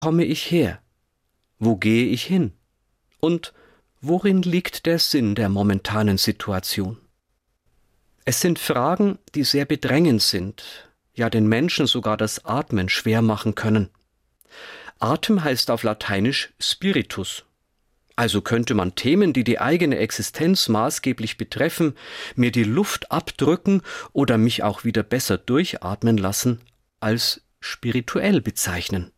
komme ich her? Wo gehe ich hin? Und worin liegt der Sinn der momentanen Situation? Es sind Fragen, die sehr bedrängend sind, ja den Menschen sogar das Atmen schwer machen können. Atem heißt auf Lateinisch Spiritus. Also könnte man Themen, die die eigene Existenz maßgeblich betreffen, mir die Luft abdrücken oder mich auch wieder besser durchatmen lassen, als spirituell bezeichnen.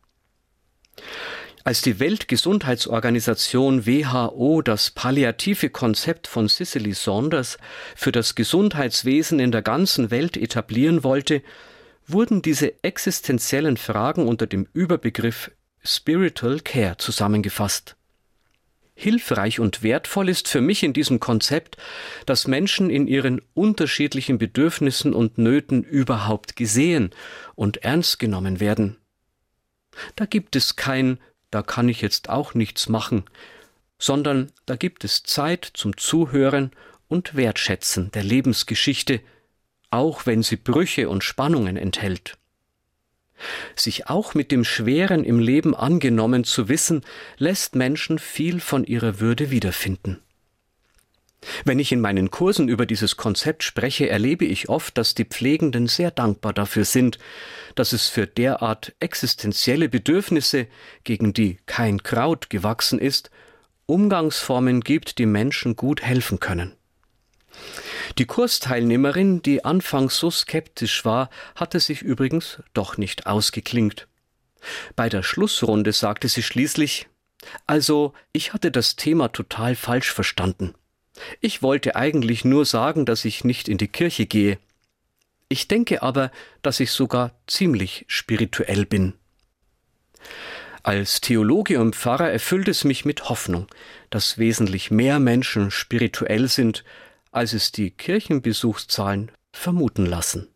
Als die Weltgesundheitsorganisation WHO das palliative Konzept von Cicely Saunders für das Gesundheitswesen in der ganzen Welt etablieren wollte, wurden diese existenziellen Fragen unter dem Überbegriff Spiritual Care zusammengefasst. Hilfreich und wertvoll ist für mich in diesem Konzept, dass Menschen in ihren unterschiedlichen Bedürfnissen und Nöten überhaupt gesehen und ernst genommen werden. Da gibt es kein „Da kann ich jetzt auch nichts machen“, sondern da gibt es Zeit zum Zuhören und Wertschätzen der Lebensgeschichte, auch wenn sie Brüche und Spannungen enthält. Sich auch mit dem Schweren im Leben angenommen zu wissen, lässt Menschen viel von ihrer Würde wiederfinden. Wenn ich in meinen Kursen über dieses Konzept spreche, erlebe ich oft, dass die Pflegenden sehr dankbar dafür sind, dass es für derart existenzielle Bedürfnisse, gegen die kein Kraut gewachsen ist, Umgangsformen gibt, die Menschen gut helfen können. Die Kursteilnehmerin, die anfangs so skeptisch war, hatte sich übrigens doch nicht ausgeklingt. Bei der Schlussrunde sagte sie schließlich: „Also, ich hatte das Thema total falsch verstanden. Ich wollte eigentlich nur sagen, dass ich nicht in die Kirche gehe. Ich denke aber, dass ich sogar ziemlich spirituell bin.“ Als Theologe und Pfarrer erfüllt es mich mit Hoffnung, dass wesentlich mehr Menschen spirituell sind, als es die Kirchenbesuchszahlen vermuten lassen.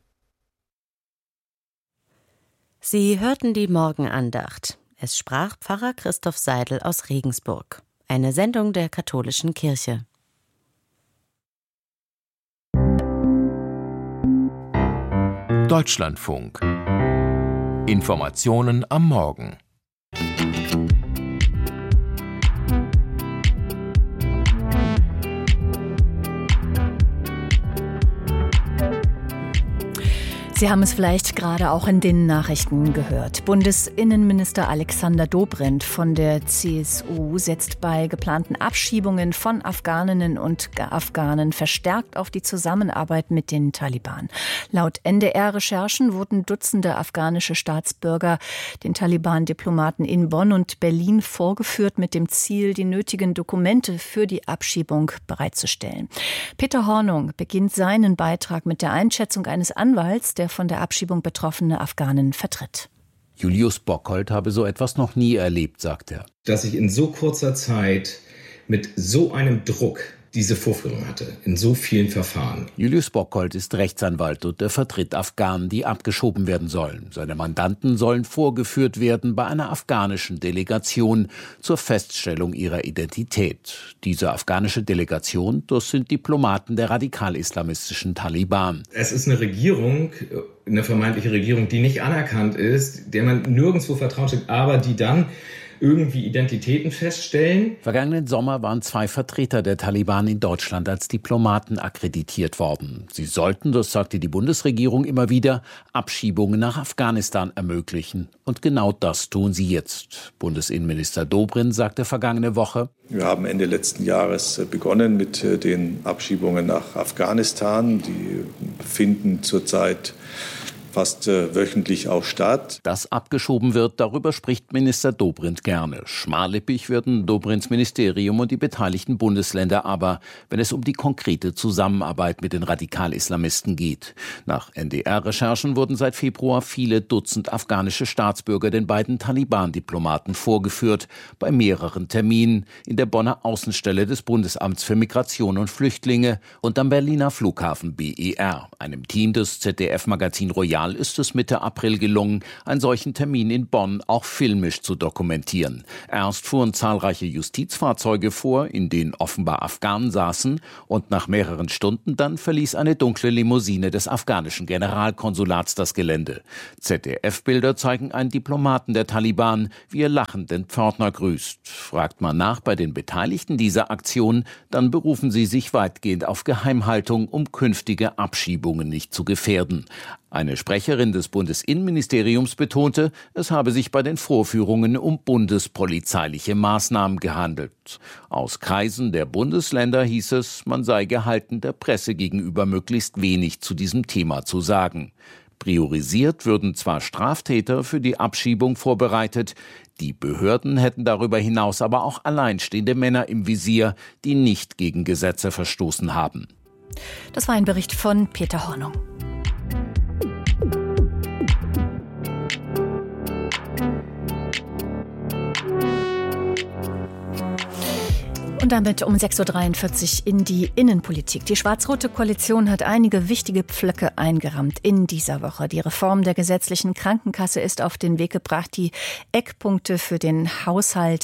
Sie hörten die Morgenandacht. Es sprach Pfarrer Christoph Seidel aus Regensburg. Eine Sendung der Katholischen Kirche. Deutschlandfunk. Informationen am Morgen. Sie haben es vielleicht gerade auch in den Nachrichten gehört. Bundesinnenminister Alexander Dobrindt von der CSU setzt bei geplanten Abschiebungen von Afghaninnen und Afghanen verstärkt auf die Zusammenarbeit mit den Taliban. Laut NDR-Recherchen wurden Dutzende afghanische Staatsbürger den Taliban-Diplomaten in Bonn und Berlin vorgeführt, mit dem Ziel, die nötigen Dokumente für die Abschiebung bereitzustellen. Peter Hornung beginnt seinen Beitrag mit der Einschätzung eines Anwalts, der von der Abschiebung betroffene Afghanen vertritt. Julius Bockholt habe so etwas noch nie erlebt, sagt er. Dass ich in so kurzer Zeit mit so einem Druck diese Vorführung hatte, in so vielen Verfahren. Julius Bockholt ist Rechtsanwalt und er vertritt Afghanen, die abgeschoben werden sollen. Seine Mandanten sollen vorgeführt werden bei einer afghanischen Delegation zur Feststellung ihrer Identität. Diese afghanische Delegation, das sind Diplomaten der radikal-islamistischen Taliban. Es ist eine Regierung, eine vermeintliche Regierung, die nicht anerkannt ist, der man nirgendwo Vertrauen schenkt, aber die dann irgendwie Identitäten feststellen. Vergangenen Sommer waren 2 Vertreter der Taliban in Deutschland als Diplomaten akkreditiert worden. Sie sollten, das sagte die Bundesregierung immer wieder, Abschiebungen nach Afghanistan ermöglichen. Und genau das tun sie jetzt. Bundesinnenminister Dobrindt sagte vergangene Woche: Wir haben Ende letzten Jahres begonnen mit den Abschiebungen nach Afghanistan. Die finden zurzeit fast wöchentlich auch statt. Dass abgeschoben wird, darüber spricht Minister Dobrindt gerne. Schmallippig werden Dobrindts Ministerium und die beteiligten Bundesländer aber, wenn es um die konkrete Zusammenarbeit mit den Radikal-Islamisten geht. Nach NDR-Recherchen wurden seit Februar viele Dutzend afghanische Staatsbürger den beiden Taliban-Diplomaten vorgeführt, bei mehreren Terminen in der Bonner Außenstelle des Bundesamts für Migration und Flüchtlinge und am Berliner Flughafen BER, einem Team des ZDF-Magazin Royal Mal ist es Mitte April gelungen, einen solchen Termin in Bonn auch filmisch zu dokumentieren. Erst fuhren zahlreiche Justizfahrzeuge vor, in denen offenbar Afghanen saßen, und nach mehreren Stunden dann verließ eine dunkle Limousine des afghanischen Generalkonsulats das Gelände. ZDF-Bilder zeigen einen Diplomaten der Taliban, wie er lachend den Pförtner grüßt. Fragt man nach bei den Beteiligten dieser Aktion, dann berufen sie sich weitgehend auf Geheimhaltung, um künftige Abschiebungen nicht zu gefährden. Eine Sprecherin des Bundesinnenministeriums betonte, es habe sich bei den Vorführungen um bundespolizeiliche Maßnahmen gehandelt. Aus Kreisen der Bundesländer hieß es, man sei gehalten, der Presse gegenüber möglichst wenig zu diesem Thema zu sagen. Priorisiert würden zwar Straftäter für die Abschiebung vorbereitet, die Behörden hätten darüber hinaus aber auch alleinstehende Männer im Visier, die nicht gegen Gesetze verstoßen haben. Das war ein Bericht von Peter Hornung. Und damit um 6.43 Uhr in die Innenpolitik. Die schwarz-rote Koalition hat einige wichtige Pflöcke eingerammt in dieser Woche. Die Reform der gesetzlichen Krankenkasse ist auf den Weg gebracht. Die Eckpunkte für den Haushalt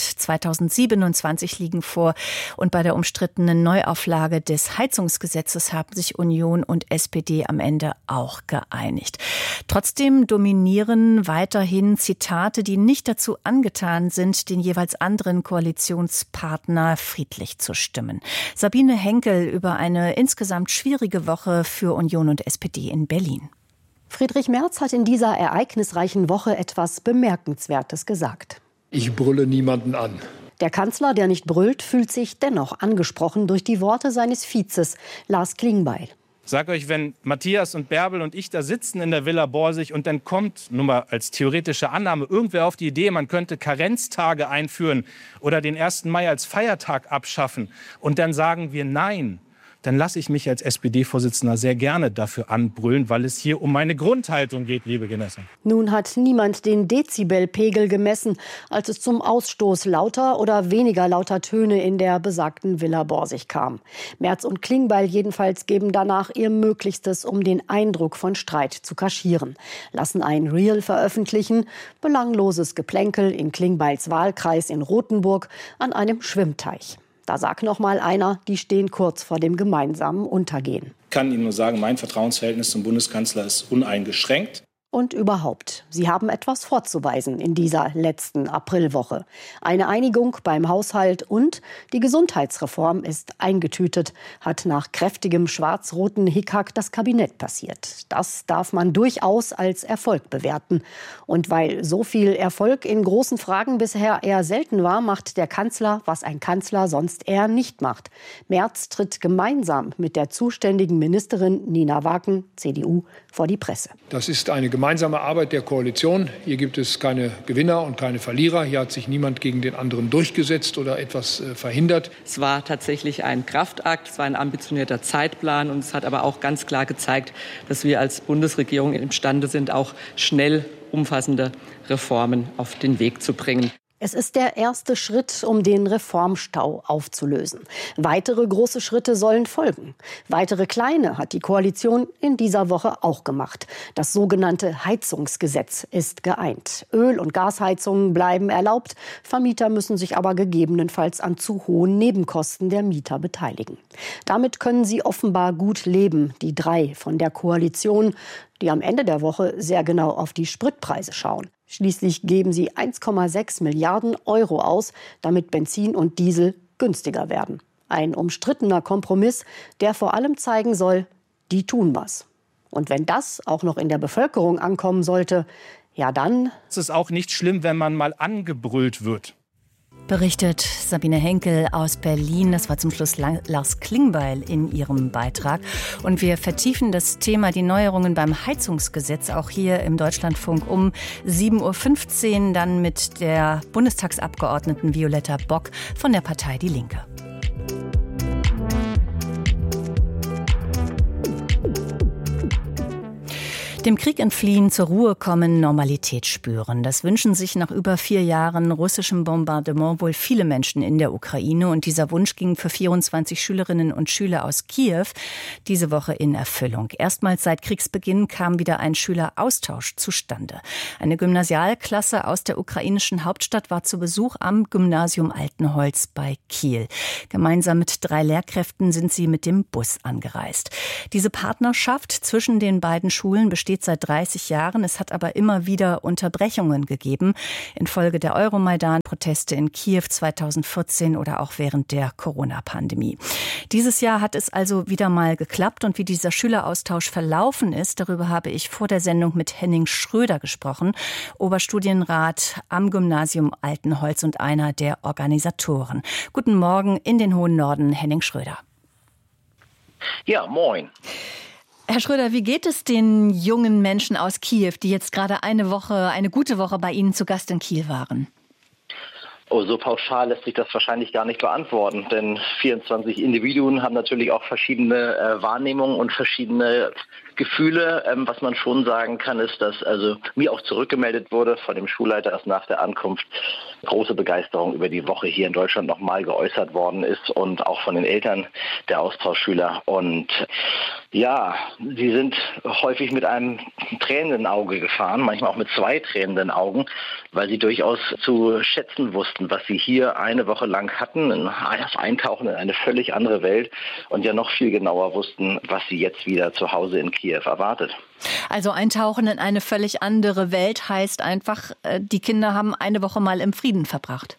2027 liegen vor. Und bei der umstrittenen Neuauflage des Heizungsgesetzes haben sich Union und SPD am Ende auch geeinigt. Trotzdem dominieren weiterhin Zitate, die nicht dazu angetan sind, den jeweils anderen Koalitionspartner friedlich zu stimmen. Sabine Henkel über eine insgesamt schwierige Woche für Union und SPD in Berlin. Friedrich Merz hat in dieser ereignisreichen Woche etwas Bemerkenswertes gesagt. Ich brülle niemanden an. Der Kanzler, der nicht brüllt, fühlt sich dennoch angesprochen durch die Worte seines Vizes, Lars Klingbeil. Sag euch, wenn Matthias und Bärbel und ich da sitzen in der Villa Borsig und dann kommt, nur mal als theoretische Annahme, irgendwer auf die Idee, man könnte Karenztage einführen oder den 1. Mai als Feiertag abschaffen und dann sagen wir nein, dann lasse ich mich als SPD-Vorsitzender sehr gerne dafür anbrüllen, weil es hier um meine Grundhaltung geht, liebe Genossen. Nun hat niemand den Dezibelpegel gemessen, als es zum Ausstoß lauter oder weniger lauter Töne in der besagten Villa Borsig kam. Merz und Klingbeil jedenfalls geben danach ihr Möglichstes, um den Eindruck von Streit zu kaschieren. Lassen ein Reel veröffentlichen, belangloses Geplänkel in Klingbeils Wahlkreis in Rothenburg an einem Schwimmteich. Da sagt noch mal einer, die stehen kurz vor dem gemeinsamen Untergehen. Ich kann Ihnen nur sagen, mein Vertrauensverhältnis zum Bundeskanzler ist uneingeschränkt. Und überhaupt, sie haben etwas vorzuweisen in dieser letzten Aprilwoche. Eine Einigung beim Haushalt und die Gesundheitsreform ist eingetütet, hat nach kräftigem schwarz-roten Hickhack das Kabinett passiert. Das darf man durchaus als Erfolg bewerten. Und weil so viel Erfolg in großen Fragen bisher eher selten war, macht der Kanzler, was ein Kanzler sonst eher nicht macht. Merz tritt gemeinsam mit der zuständigen Ministerin Nina Waken, CDU, vor die Presse. Das ist eine gemeinsame Arbeit der Koalition. Hier gibt es keine Gewinner und keine Verlierer. Hier hat sich niemand gegen den anderen durchgesetzt oder etwas verhindert. Es war tatsächlich ein Kraftakt, es war ein ambitionierter Zeitplan und es hat aber auch ganz klar gezeigt, dass wir als Bundesregierung imstande sind, auch schnell umfassende Reformen auf den Weg zu bringen. Es ist der erste Schritt, um den Reformstau aufzulösen. Weitere große Schritte sollen folgen. Weitere kleine hat die Koalition in dieser Woche auch gemacht. Das sogenannte Heizungsgesetz ist geeint. Öl- und Gasheizungen bleiben erlaubt. Vermieter müssen sich aber gegebenenfalls an zu hohen Nebenkosten der Mieter beteiligen. Damit können sie offenbar gut leben, die drei von der Koalition, die am Ende der Woche sehr genau auf die Spritpreise schauen. Schließlich geben sie 1,6 Milliarden Euro aus, damit Benzin und Diesel günstiger werden. Ein umstrittener Kompromiss, der vor allem zeigen soll, die tun was. Und wenn das auch noch in der Bevölkerung ankommen sollte, ja dann... Es ist auch nicht schlimm, wenn man mal angebrüllt wird. Berichtet Sabine Henkel aus Berlin. Das war zum Schluss Lars Klingbeil in ihrem Beitrag. Und wir vertiefen das Thema, die Neuerungen beim Heizungsgesetz, auch hier im Deutschlandfunk um 7.15 Uhr, dann mit der Bundestagsabgeordneten Violetta Bock von der Partei Die Linke. Dem Krieg entfliehen, zur Ruhe kommen, Normalität spüren. Das wünschen sich nach über 4 Jahren russischem Bombardement wohl viele Menschen in der Ukraine. Und dieser Wunsch ging für 24 Schülerinnen und Schüler aus Kiew diese Woche in Erfüllung. Erstmals seit Kriegsbeginn kam wieder ein Schüleraustausch zustande. Eine Gymnasialklasse aus der ukrainischen Hauptstadt war zu Besuch am Gymnasium Altenholz bei Kiel. Gemeinsam mit 3 Lehrkräften sind sie mit dem Bus angereist. Diese Partnerschaft zwischen den beiden Schulen besteht seit 30 Jahren. Es hat aber immer wieder Unterbrechungen gegeben, infolge der Euromaidan-Proteste in Kiew 2014 oder auch während der Corona-Pandemie. Dieses Jahr hat es also wieder mal geklappt, und wie dieser Schüleraustausch verlaufen ist, darüber habe ich vor der Sendung mit Henning Schröder gesprochen, Oberstudienrat am Gymnasium Altenholz und einer der Organisatoren. Guten Morgen in den hohen Norden, Henning Schröder. Ja, moin. Herr Schröder, wie geht es den jungen Menschen aus Kiew, die jetzt gerade eine gute Woche bei Ihnen zu Gast in Kiel waren? Oh, so pauschal lässt sich das wahrscheinlich gar nicht beantworten, denn 24 Individuen haben natürlich auch verschiedene Wahrnehmungen und verschiedene Gefühle. Was man schon sagen kann, ist, dass also mir auch zurückgemeldet wurde von dem Schulleiter, dass nach der Ankunft große Begeisterung über die Woche hier in Deutschland nochmal geäußert worden ist, und auch von den Eltern der Austauschschüler. Und ja, sie sind häufig mit einem tränenden Auge gefahren, manchmal auch mit 2 tränenden Augen, weil sie durchaus zu schätzen wussten, was sie hier eine Woche lang hatten, das Eintauchen in eine völlig andere Welt, und ja noch viel genauer wussten, was sie jetzt wieder zu Hause in Kiew erwartet. Also Eintauchen in eine völlig andere Welt heißt einfach, die Kinder haben eine Woche mal im Frieden verbracht.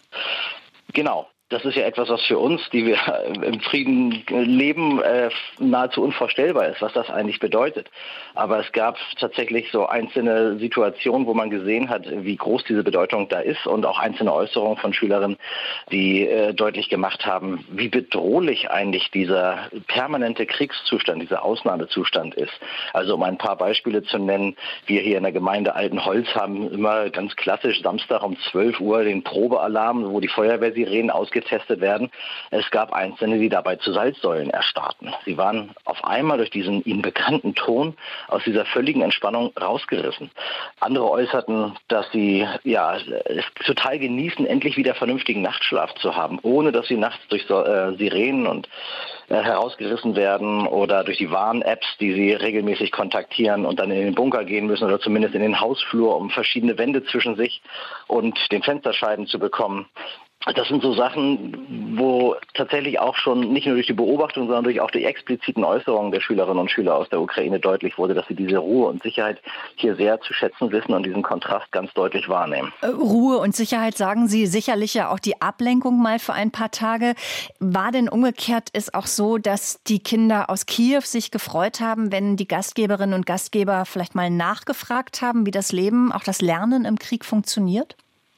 Genau. Das ist ja etwas, was für uns, die wir im Frieden leben, nahezu unvorstellbar ist, was das eigentlich bedeutet. Aber es gab tatsächlich so einzelne Situationen, wo man gesehen hat, wie groß diese Bedeutung da ist, und auch einzelne Äußerungen von Schülerinnen, die deutlich gemacht haben, wie bedrohlich eigentlich dieser permanente Kriegszustand, dieser Ausnahmezustand ist. Also um ein paar Beispiele zu nennen, wir hier in der Gemeinde Altenholz haben immer ganz klassisch Samstag um 12 Uhr den Probealarm, wo die Feuerwehrsirenen ausgetestet werden. Es gab Einzelne, die dabei zu Salzsäulen erstarrten. Sie waren auf einmal durch diesen ihnen bekannten Ton aus dieser völligen Entspannung rausgerissen. Andere äußerten, dass sie es total genießen, endlich wieder vernünftigen Nachtschlaf zu haben, ohne dass sie nachts durch Sirenen und herausgerissen werden oder durch die Warn-Apps, die sie regelmäßig kontaktieren und dann in den Bunker gehen müssen oder zumindest in den Hausflur, um verschiedene Wände zwischen sich und den Fensterscheiben zu bekommen. Das sind so Sachen, wo tatsächlich auch schon nicht nur durch die Beobachtung, sondern durch auch die expliziten Äußerungen der Schülerinnen und Schüler aus der Ukraine deutlich wurde, dass sie diese Ruhe und Sicherheit hier sehr zu schätzen wissen und diesen Kontrast ganz deutlich wahrnehmen. Ruhe und Sicherheit, sagen Sie, sicherlich ja auch die Ablenkung mal für ein paar Tage. War denn umgekehrt es auch so, dass die Kinder aus Kiew sich gefreut haben, wenn die Gastgeberinnen und Gastgeber vielleicht mal nachgefragt haben, wie das Leben, auch das Lernen im Krieg funktioniert?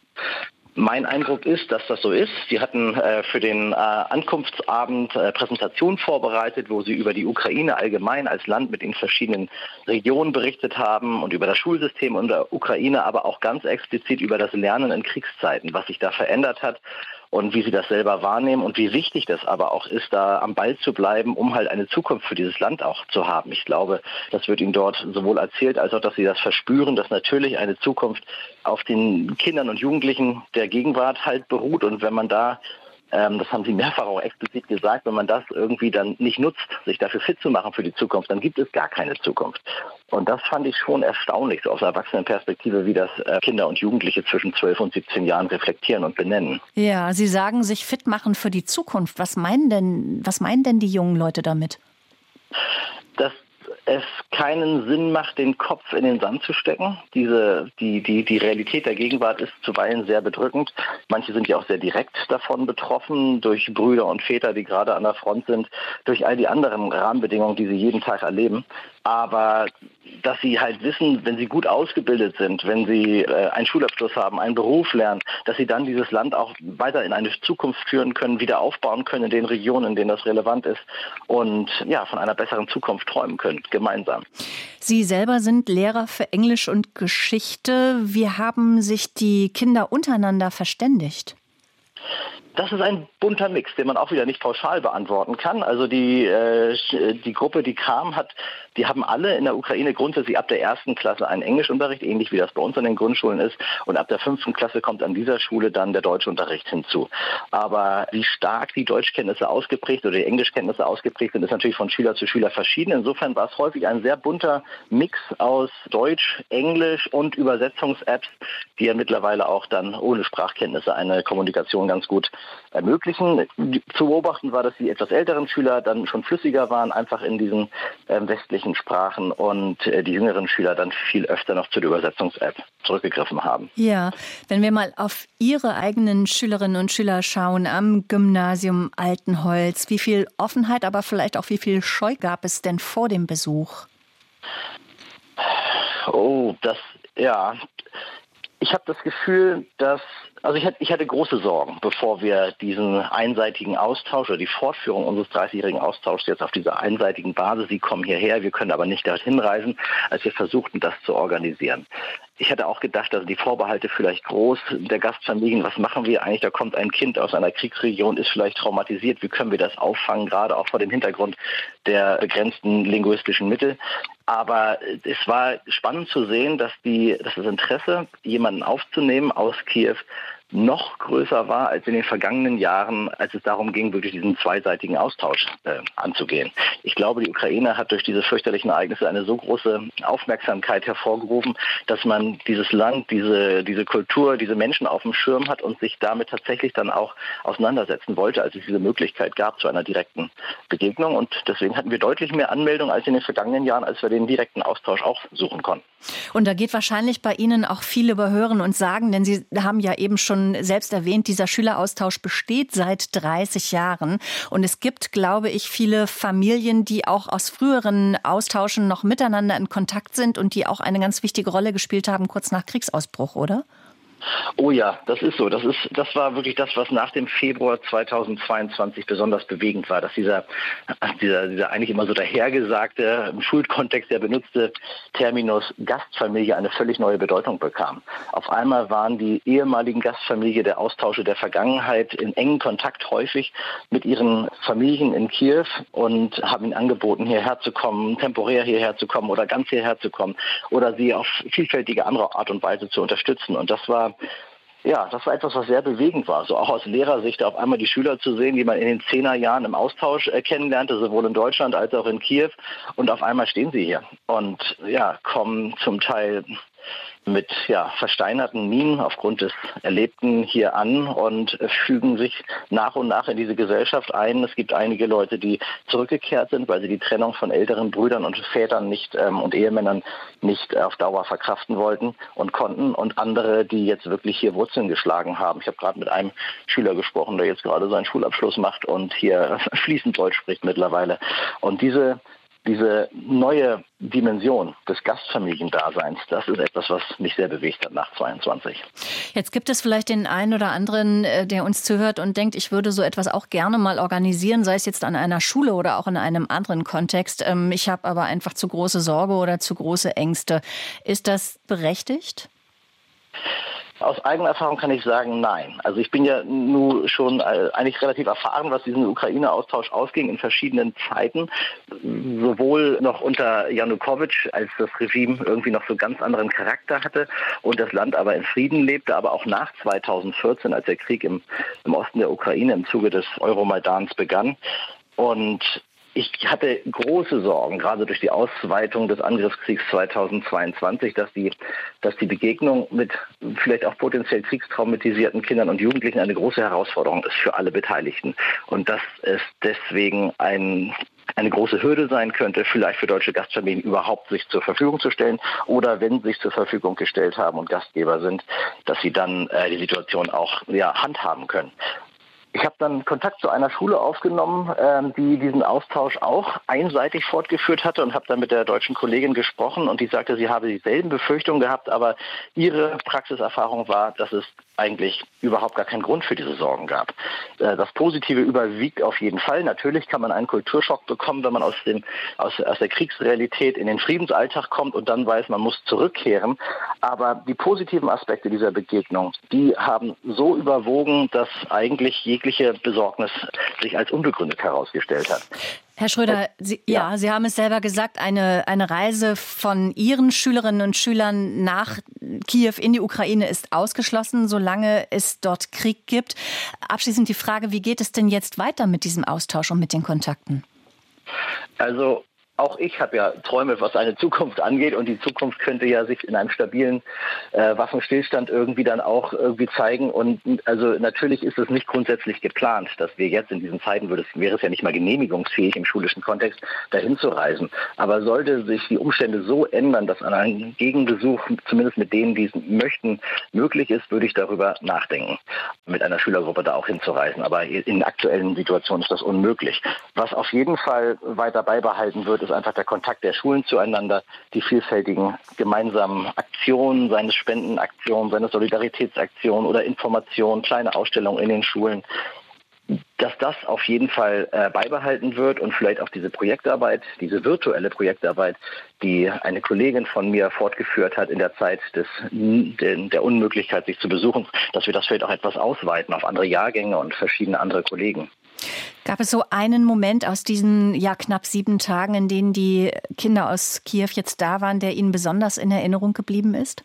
Mein Eindruck ist, dass das so ist. Sie hatten für den Ankunftsabend Präsentationen vorbereitet, wo sie über die Ukraine allgemein als Land mit den verschiedenen Regionen berichtet haben und über das Schulsystem in der Ukraine, aber auch ganz explizit über das Lernen in Kriegszeiten, was sich da verändert hat und wie sie das selber wahrnehmen und wie wichtig das aber auch ist, da am Ball zu bleiben, um halt eine Zukunft für dieses Land auch zu haben. Ich glaube, das wird ihnen dort sowohl erzählt, als auch, dass sie das verspüren, dass natürlich eine Zukunft auf den Kindern und Jugendlichen der Gegenwart halt beruht. Und wenn man da, das haben sie mehrfach auch explizit gesagt, wenn man das irgendwie dann nicht nutzt, sich dafür fit zu machen für die Zukunft, dann gibt es gar keine Zukunft. Und das fand ich schon erstaunlich, so aus Erwachsenenperspektive, wie das Kinder und Jugendliche zwischen 12 und 17 Jahren reflektieren und benennen. Ja, Sie sagen, sich fit machen für die Zukunft. Was meinen denn die jungen Leute damit? Dass es keinen Sinn macht, den Kopf in den Sand zu stecken. Die Realität der Gegenwart ist zuweilen sehr bedrückend. Manche sind ja auch sehr direkt davon betroffen, durch Brüder und Väter, die gerade an der Front sind, durch all die anderen Rahmenbedingungen, die sie jeden Tag erleben. Aber dass sie halt wissen, wenn sie gut ausgebildet sind, wenn sie einen Schulabschluss haben, einen Beruf lernen, dass sie dann dieses Land auch weiter in eine Zukunft führen können, wieder aufbauen können in den Regionen, in denen das relevant ist und ja, von einer besseren Zukunft träumen können, gemeinsam. Sie selber sind Lehrer für Englisch und Geschichte. Wie haben sich die Kinder untereinander verständigt? Das ist ein bunter Mix, den man auch wieder nicht pauschal beantworten kann. Also die Gruppe, die kam, die haben alle in der Ukraine grundsätzlich ab der 1. Klasse einen Englischunterricht, ähnlich wie das bei uns an den Grundschulen ist. Und ab der 5. Klasse kommt an dieser Schule dann der Deutschunterricht hinzu. Aber wie stark die Deutschkenntnisse ausgeprägt oder die Englischkenntnisse ausgeprägt sind, ist natürlich von Schüler zu Schüler verschieden. Insofern war es häufig ein sehr bunter Mix aus Deutsch, Englisch und Übersetzungs-Apps, die ja mittlerweile auch dann ohne Sprachkenntnisse eine Kommunikation ganz gut ermöglichen. Zu beobachten war, dass die etwas älteren Schüler dann schon flüssiger waren, einfach in diesen westlichen Sprachen, und die jüngeren Schüler dann viel öfter noch zu der Übersetzungs-App zurückgegriffen haben. Ja, wenn wir mal auf Ihre eigenen Schülerinnen und Schüler schauen am Gymnasium Altenholz, wie viel Offenheit, aber vielleicht auch wie viel Scheu gab es denn vor dem Besuch? Ich habe das Gefühl, ich hatte große Sorgen, bevor wir diesen einseitigen Austausch oder die Fortführung unseres 30-jährigen Austauschs jetzt auf dieser einseitigen Basis, Sie kommen hierher, wir können aber nicht dorthin reisen, als wir versuchten, das zu organisieren. Ich hatte auch gedacht, dass die Vorbehalte vielleicht groß der Gastfamilien, was machen wir eigentlich, da kommt ein Kind aus einer Kriegsregion, ist vielleicht traumatisiert, wie können wir das auffangen, gerade auch vor dem Hintergrund der begrenzten linguistischen Mittel. Aber es war spannend zu sehen, dass das Interesse, jemanden aufzunehmen aus Kiew, noch größer war als in den vergangenen Jahren, als es darum ging, wirklich diesen zweiseitigen Austausch anzugehen. Ich glaube, die Ukraine hat durch diese fürchterlichen Ereignisse eine so große Aufmerksamkeit hervorgerufen, dass man dieses Land, diese Kultur, diese Menschen auf dem Schirm hat und sich damit tatsächlich dann auch auseinandersetzen wollte, als es diese Möglichkeit gab zu einer direkten Begegnung. Und deswegen hatten wir deutlich mehr Anmeldungen als in den vergangenen Jahren, als wir den direkten Austausch auch suchen konnten. Und da geht wahrscheinlich bei Ihnen auch viel über Hören und Sagen, denn Sie haben ja eben schon selbst erwähnt, dieser Schüleraustausch besteht seit 30 Jahren. Und es gibt, glaube ich, viele Familien, die auch aus früheren Austauschen noch miteinander in Kontakt sind und die auch eine ganz wichtige Rolle gespielt haben, kurz nach Kriegsausbruch, oder? Oh ja, das ist so. Das war wirklich das, was nach dem Februar 2022 besonders bewegend war, dass dieser eigentlich immer so dahergesagte, im Schulkontext der benutzte Terminus Gastfamilie eine völlig neue Bedeutung bekam. Auf einmal waren die ehemaligen Gastfamilie der Austausche der Vergangenheit in engen Kontakt häufig mit ihren Familien in Kiew und haben ihnen angeboten, hierher zu kommen, temporär hierher zu kommen oder ganz hierher zu kommen oder sie auf vielfältige andere Art und Weise zu unterstützen. Und das war etwas, was sehr bewegend war. So auch aus Lehrersicht auf einmal die Schüler zu sehen, die man in den 10er Jahren im Austausch kennenlernte, sowohl in Deutschland als auch in Kiew. Und auf einmal stehen sie hier und kommen zum Teil mit versteinerten Mienen aufgrund des Erlebten hier an und fügen sich nach und nach in diese Gesellschaft ein. Es gibt einige Leute, die zurückgekehrt sind, weil sie die Trennung von älteren Brüdern und Vätern nicht und Ehemännern nicht auf Dauer verkraften wollten und konnten, und andere, die jetzt wirklich hier Wurzeln geschlagen haben. Ich habe gerade mit einem Schüler gesprochen, der jetzt gerade seinen Schulabschluss macht und hier fließend Deutsch spricht mittlerweile. Und diese neue Dimension des Gastfamiliendaseins, das ist etwas, was mich sehr bewegt hat nach 22. Jetzt gibt es vielleicht den einen oder anderen, der uns zuhört und denkt, ich würde so etwas auch gerne mal organisieren, sei es jetzt an einer Schule oder auch in einem anderen Kontext. Ich habe aber einfach zu große Sorge oder zu große Ängste. Ist das berechtigt? Aus eigener Erfahrung kann ich sagen, nein. Also ich bin ja nun schon eigentlich relativ erfahren, was diesen Ukraine-Austausch ausging in verschiedenen Zeiten. Sowohl noch unter Janukowitsch, als das Regime irgendwie noch so ganz anderen Charakter hatte und das Land aber in Frieden lebte, aber auch nach 2014, als der Krieg im Osten der Ukraine im Zuge des Euromaidans begann. Und ich hatte große Sorgen, gerade durch die Ausweitung des Angriffskriegs 2022, dass die Begegnung mit vielleicht auch potenziell kriegstraumatisierten Kindern und Jugendlichen eine große Herausforderung ist für alle Beteiligten. Und dass es deswegen eine große Hürde sein könnte, vielleicht für deutsche Gastfamilien überhaupt sich zur Verfügung zu stellen, oder wenn sie sich zur Verfügung gestellt haben und Gastgeber sind, dass sie dann die Situation auch handhaben können. Ich habe dann Kontakt zu einer Schule aufgenommen, die diesen Austausch auch einseitig fortgeführt hatte, und habe dann mit der deutschen Kollegin gesprochen, und die sagte, sie habe dieselben Befürchtungen gehabt, aber ihre Praxiserfahrung war, dass es eigentlich überhaupt gar keinen Grund für diese Sorgen gab. Das Positive überwiegt auf jeden Fall. Natürlich kann man einen Kulturschock bekommen, wenn man aus der Kriegsrealität in den Friedensalltag kommt und dann weiß, man muss zurückkehren. Aber die positiven Aspekte dieser Begegnung, die haben so überwogen, dass eigentlich jegliche Besorgnis sich als unbegründet herausgestellt hat. Herr Schröder, Sie haben es selber gesagt, eine Reise von Ihren Schülerinnen und Schülern nach Kiew in die Ukraine ist ausgeschlossen, solange es dort Krieg gibt. Abschließend die Frage, wie geht es denn jetzt weiter mit diesem Austausch und mit den Kontakten? Also auch ich habe ja Träume, was eine Zukunft angeht, und die Zukunft könnte ja sich in einem stabilen Waffenstillstand irgendwie dann auch irgendwie zeigen. Und also natürlich ist es nicht grundsätzlich geplant, dass wir jetzt in diesen Zeiten, wäre es ja nicht mal genehmigungsfähig im schulischen Kontext, dahin zu reisen. Aber sollte sich die Umstände so ändern, dass ein Gegenbesuch, zumindest mit denen, die es möchten, möglich ist, würde ich darüber nachdenken, mit einer Schülergruppe da auch hinzureisen. Aber in aktuellen Situationen ist das unmöglich. Was auf jeden Fall weiter beibehalten wird, ist einfach der Kontakt der Schulen zueinander, die vielfältigen gemeinsamen Aktionen, seine Spendenaktionen, seine Solidaritätsaktionen oder Informationen, kleine Ausstellungen in den Schulen, dass das auf jeden Fall beibehalten wird und vielleicht auch diese Projektarbeit, diese virtuelle Projektarbeit, die eine Kollegin von mir fortgeführt hat in der Zeit der Unmöglichkeit, sich zu besuchen, dass wir das vielleicht auch etwas ausweiten auf andere Jahrgänge und verschiedene andere Kollegen. Gab es so einen Moment aus diesen knapp 7 Tagen, in denen die Kinder aus Kiew jetzt da waren, der Ihnen besonders in Erinnerung geblieben ist?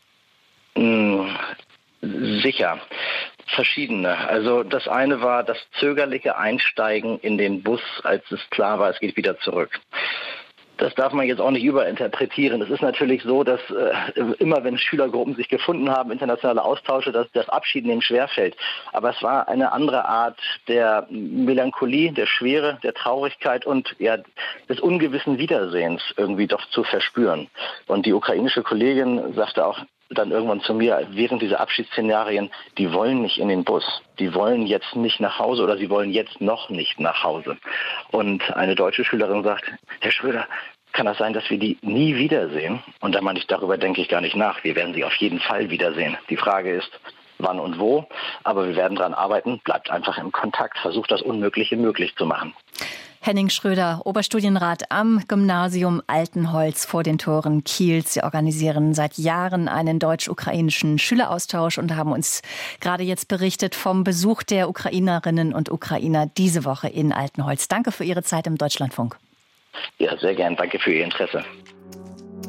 Sicher. Verschiedene. Also das eine war das zögerliche Einsteigen in den Bus, als es klar war, es geht wieder zurück. Das darf man jetzt auch nicht überinterpretieren. Es ist natürlich so, dass immer, wenn Schülergruppen sich gefunden haben, internationale Austausche, dass das Abschiednehmen schwerfällt. Aber es war eine andere Art der Melancholie, der Schwere, der Traurigkeit und des ungewissen Wiedersehens irgendwie doch zu verspüren. Und die ukrainische Kollegin sagte auch dann irgendwann zu mir, während dieser Abschiedsszenarien, die wollen nicht in den Bus. Die wollen jetzt nicht nach Hause oder sie wollen jetzt noch nicht nach Hause. Und eine deutsche Schülerin sagt, Herr Schröder, kann das sein, dass wir die nie wiedersehen? Und da meine ich, darüber denke ich gar nicht nach. Wir werden sie auf jeden Fall wiedersehen. Die Frage ist, wann und wo. Aber wir werden daran arbeiten, bleibt einfach im Kontakt, versucht das Unmögliche möglich zu machen. Henning Schröder, Oberstudienrat am Gymnasium Altenholz vor den Toren Kiels. Sie organisieren seit Jahren einen deutsch-ukrainischen Schüleraustausch und haben uns gerade jetzt berichtet vom Besuch der Ukrainerinnen und Ukrainer diese Woche in Altenholz. Danke für Ihre Zeit im Deutschlandfunk. Ja, sehr gern. Danke für Ihr Interesse.